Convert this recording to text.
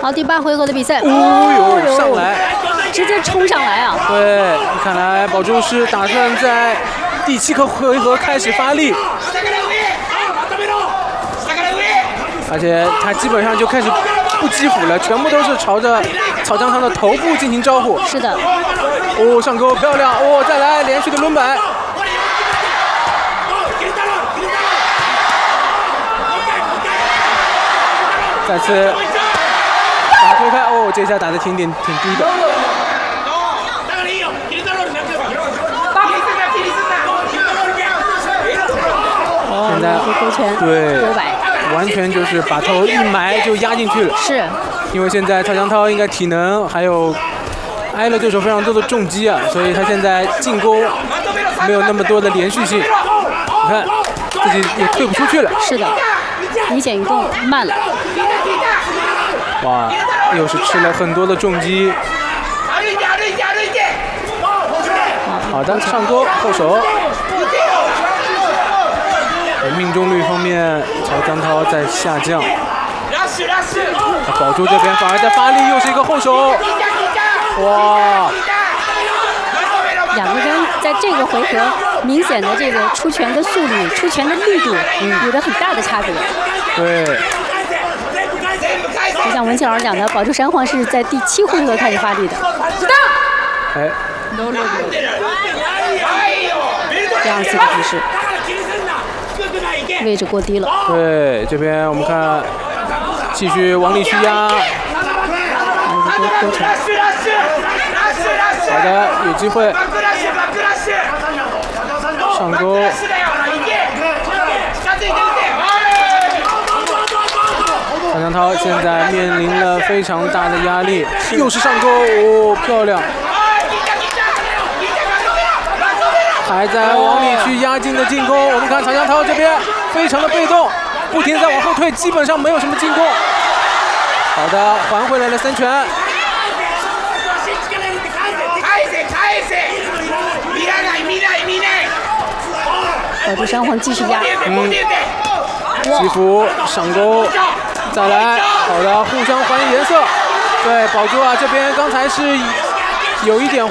好，第8回合的比赛， 哦呦，上来， 直接冲上来啊！ 对，看来宝珠是打算在第7个回合开始发力，而且他基本上就开始不击斧了，全部都是朝着草江汤的头部进行招呼。 是的。 哦，上钩漂亮！哦，再来连续的轮摆。再次把推开，哦，这下打的挺低的。 现在勾拳， 对， 勾摆， 完全就是把头一埋就压进去了。 是， 因为现在曹江涛应该体能还有挨了对手非常多的重击啊，所以他现在进攻没有那么多的连续性。你看自己也退不出去了。 是的，明显移动慢了。 哇，又是吃了很多的重击。好的，上钩后手。命中率方面，曹江涛在下降。保住这边反而在发力，又是一个后手。哇！ 两个人在这个回合明显的这个出拳的速度、出拳的力度有着很大的差别。 对。 就像文庆老师讲的，宝珠山皇是在第7回合开始发力的。知道。 哎。 第2次的提示。位置过低了。 对，这边我们看，继续往里去压。 勾拳。 好的，有机会。上钩。曹江涛现在面临了非常大的压力，又是上钩，哦，漂亮。还在往里去压进的进攻，我们看曹江涛这边非常的被动，不停在往后退，基本上没有什么进攻。好的，还回来了3拳。 宝珠山皇继续压。 击斧上钩，再来，好的，互相还颜色。对，宝珠啊，这边刚才是有一点